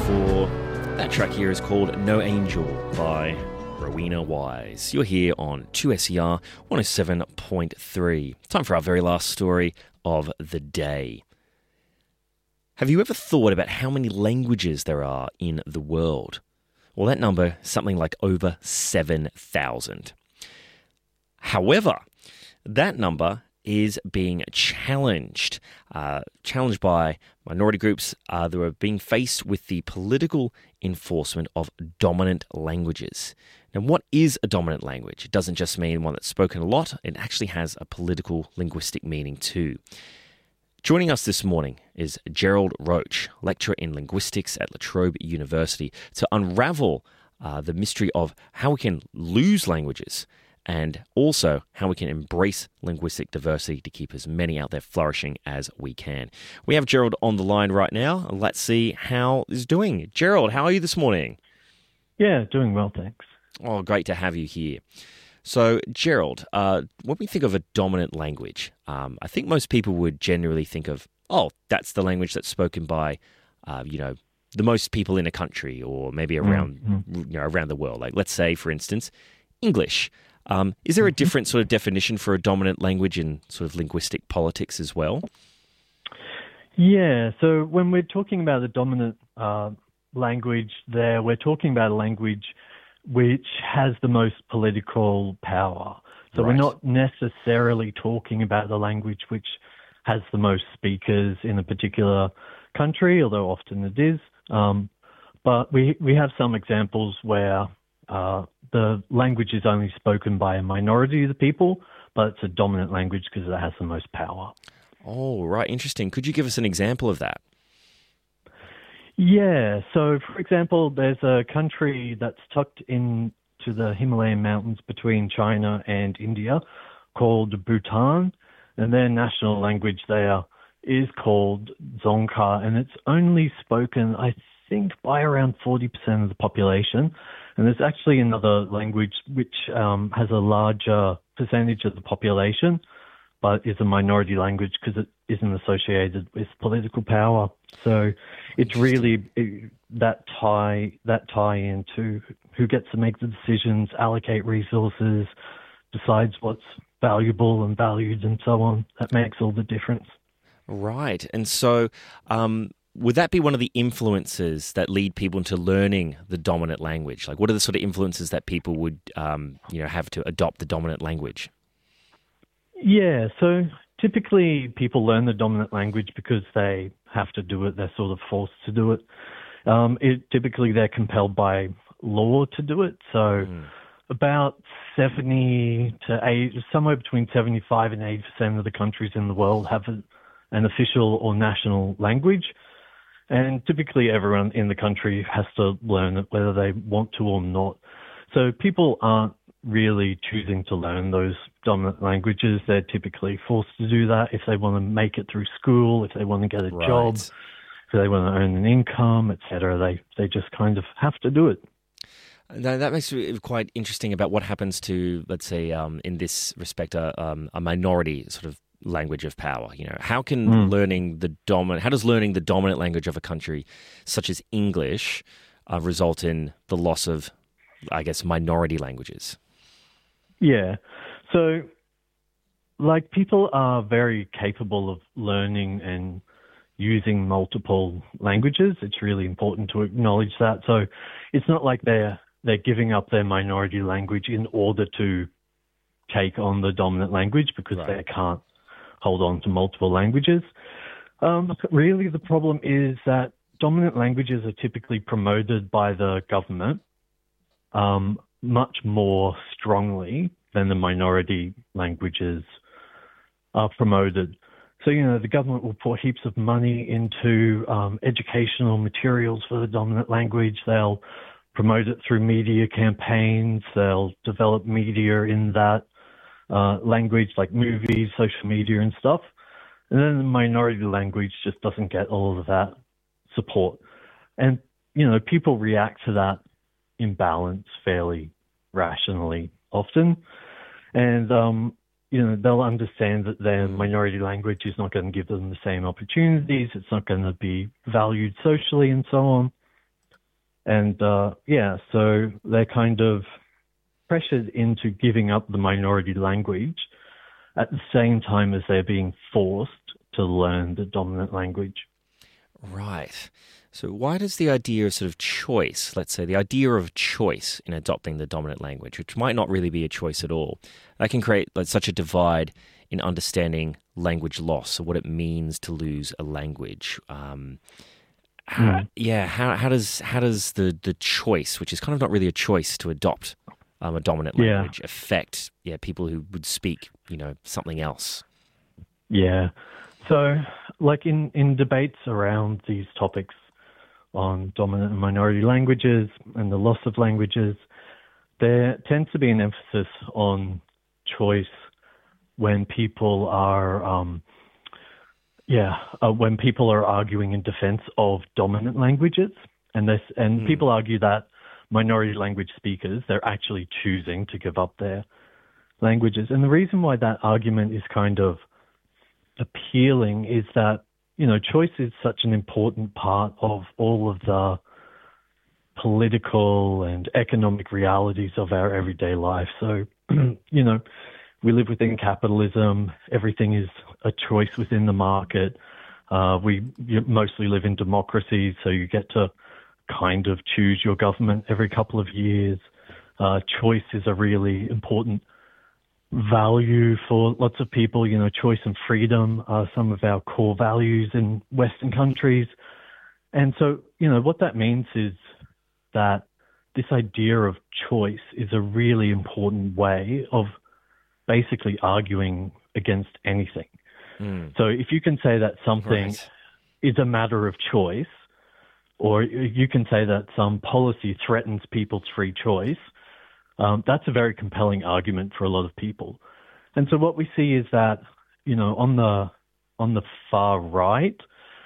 for. That track here is called No Angel by Rowena Wise. You're here on 2SER 107.3. Time for our very last story of the day. Have you ever thought about how many languages there are in the world? Well, that number is something like over 7,000. However, that number is being challenged by minority groups that are being faced with the political enforcement of dominant languages. Now, what is a dominant language? It doesn't just mean one that's spoken a lot, it actually has a political linguistic meaning too. Joining us this morning is Gerald Roach, lecturer in linguistics at La Trobe University, to unravel the mystery of how we can lose languages and also how we can embrace linguistic diversity to keep as many out there flourishing as we can. We have Gerald on the line right now. Let's see how he's doing. Gerald, how are you this morning? Yeah, doing well, thanks. Oh, great to have you here. So, Gerald, when we think of a dominant language, I think most people would generally think of, oh, that's the language that's spoken by, the most people in a country or maybe around, around the world. Like, let's say, for instance, English. Is there a different sort of definition for a dominant language in sort of linguistic politics as well? Yeah, so when we're talking about a dominant language there, we're talking about a language which has the most political power. So Right. We're not necessarily talking about the language which has the most speakers in a particular country, although often it is. But we have some examples where the language is only spoken by a minority of the people, but it's a dominant language because it has the most power. Oh, right. Interesting. Could you give us an example of that? Yeah. So, for example, there's a country that's tucked into the Himalayan mountains between China and India called Bhutan, and their national language there is called Dzongkha, and it's only spoken, I think, by around 40% of the population. And there's actually another language which has a larger percentage of the population, but is a minority language because it isn't associated with political power. So it's really that tie into who gets to make the decisions, allocate resources, decides what's valuable and valued and so on. That makes all the difference. Right. And so would that be one of the influences that lead people into learning the dominant language? Like, what are the sort of influences that people would, have to adopt the dominant language? Yeah, so typically people learn the dominant language because they have to do it. They're sort of forced to do it. Typically they're compelled by law to do it. So about 70 to 80, somewhere between 75 and 80% of the countries in the world have an official or national language. And typically everyone in the country has to learn it, whether they want to or not. So people aren't really choosing to learn those dominant languages. They're typically forced to do that if they want to make it through school, if they want to get a job, if they want to earn an income, etc. They just kind of have to do it. Now, that makes it quite interesting about what happens to, let's say, in this respect, a minority sort of language of power. How can how does learning the dominant language of a country such as English result in the loss of, I guess, minority languages? Yeah. So, people are very capable of learning and using multiple languages. It's really important to acknowledge that. So it's not like they're giving up their minority language in order to take on the dominant language because they can't hold on to multiple languages. Really, the problem is that dominant languages are typically promoted by the government much more strongly than the minority languages are promoted. So, the government will put heaps of money into educational materials for the dominant language. They'll promote it through media campaigns. They'll develop media in that language, like movies, social media and stuff. And then the minority language just doesn't get all of that support. And, people react to that imbalance fairly rationally often. And, they'll understand that their minority language is not going to give them the same opportunities. It's not going to be valued socially and so on. And so they're kind of pressured into giving up the minority language at the same time as they're being forced to learn the dominant language. Right. So why does the idea of sort of choice, let's say the idea of choice in adopting the dominant language, which might not really be a choice at all, that can create such a divide in understanding language loss or what it means to lose a language? How does the choice, which is kind of not really a choice to adopt a dominant language, affect people who would speak something else? Yeah. So, like in debates around these topics on dominant and minority languages and the loss of languages, there tends to be an emphasis on choice when people are arguing in defense of dominant languages, and people argue that minority language speakers, they're actually choosing to give up their languages. And the reason why that argument is kind of appealing is that, choice is such an important part of all of the political and economic realities of our everyday life. So, we live within capitalism. Everything is a choice within the market. We mostly live in democracy, so you get to kind of choose your government every couple of years. Choice is a really important value for lots of people. Choice and freedom are some of our core values in Western countries. And so, what that means is that this idea of choice is a really important way of basically arguing against anything. So if you can say that something is a matter of choice, or you can say that some policy threatens people's free choice, that's a very compelling argument for a lot of people. And so what we see is that, on the far right,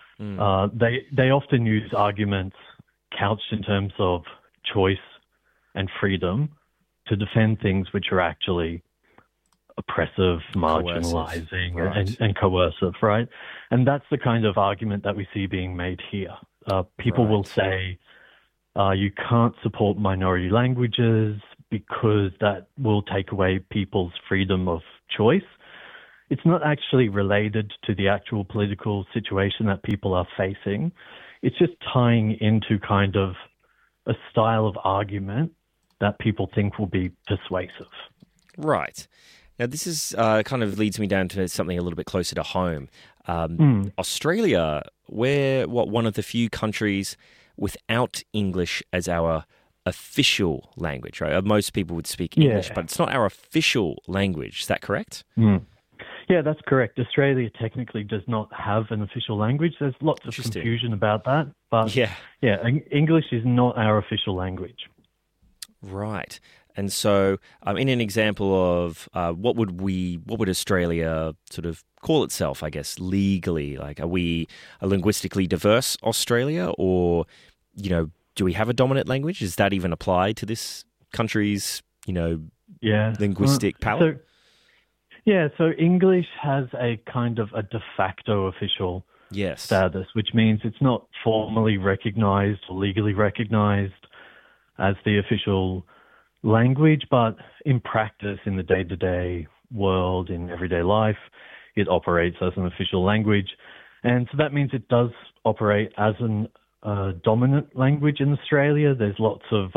they often use arguments couched in terms of choice and freedom to defend things which are actually oppressive, marginalizing, and coercive, right? And that's the kind of argument that we see being made here. People will say, you can't support minority languages because that will take away people's freedom of choice. It's not actually related to the actual political situation that people are facing. It's just tying into kind of a style of argument that people think will be persuasive. Right. Now, this is kind of leads me down to something a little bit closer to home. Australia, we're one of the few countries without English as our official language, right? Most people would speak English, but it's not our official language. Is that correct? Yeah, that's correct. Australia technically does not have an official language. There's lots of confusion about that, but English is not our official language. Right. And so, in an example of what would Australia sort of call itself, I guess, legally? Like, are we a linguistically diverse Australia, or, do we have a dominant language? Does that even apply to this country's, linguistic palette? So English has a kind of a de facto official status, which means it's not formally recognized or legally recognized as the official language, but in practice, in the day-to-day world, in everyday life, it operates as an official language. And so that means it does operate as a dominant language in Australia. There's lots of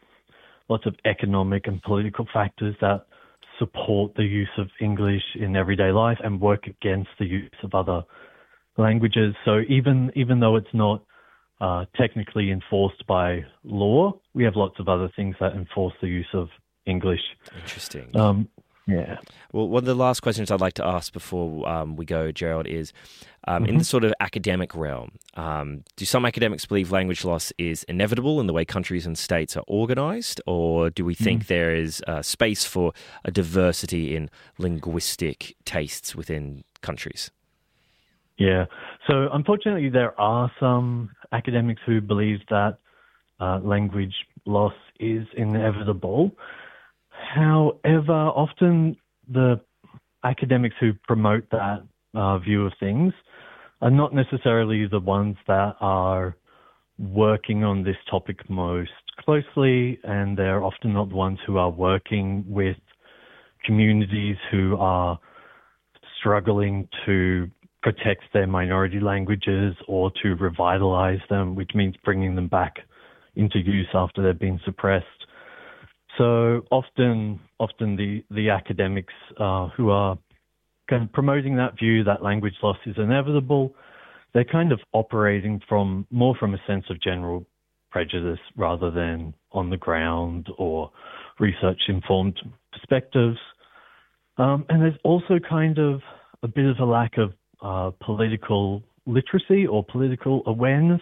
economic and political factors that support the use of English in everyday life and work against the use of other languages. So even though it's not technically enforced by law, we have lots of other things that enforce the use of English. Interesting. Well, one of the last questions I'd like to ask before we go, Gerald, is in the sort of academic realm, do some academics believe language loss is inevitable in the way countries and states are organized, or do we think there is space for a diversity in linguistic tastes within countries? Yeah. So unfortunately, there are some academics who believe that language loss is inevitable. However, often the academics who promote that view of things are not necessarily the ones that are working on this topic most closely, and they're often not the ones who are working with communities who are struggling to protect their minority languages or to revitalize them, which means bringing them back into use after they've been suppressed. So often the academics who are kind of promoting that view that language loss is inevitable, they're kind of operating more from a sense of general prejudice rather than on the ground or research-informed perspectives. And there's also kind of a bit of a lack of political literacy or political awareness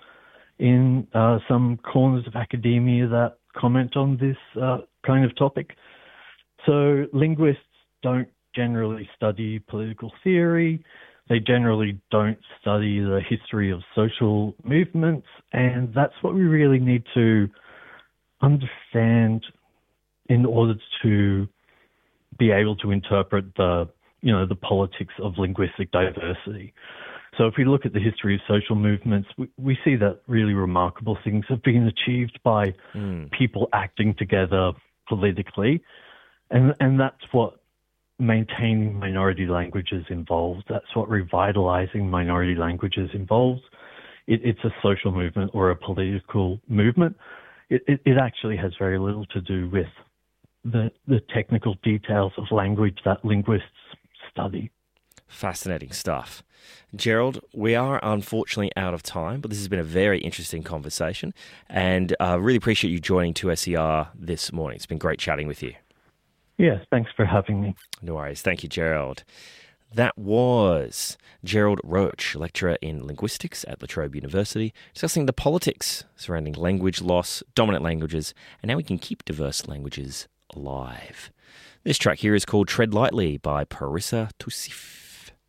in some corners of academia that comment on this kind of topic. So linguists don't generally study political theory. They generally don't study the history of social movements, and that's what we really need to understand in order to be able to interpret the politics of linguistic diversity. So if we look at the history of social movements, we see that really remarkable things have been achieved by people acting together politically, and that's what maintaining minority languages involves. That's what revitalizing minority languages involves. It's a social movement or a political movement. It actually has very little to do with the technical details of language that linguists study. Fascinating stuff. Gerald, we are unfortunately out of time, but this has been a very interesting conversation, and really appreciate you joining 2SER this morning. It's been great chatting with you. Yes, thanks for having me. No worries. Thank you, Gerald. That was Gerald Roach, lecturer in linguistics at La Trobe University, discussing the politics surrounding language loss, dominant languages, and how we can keep diverse languages alive. This track here is called Tread Lightly by Parissa Toussaint.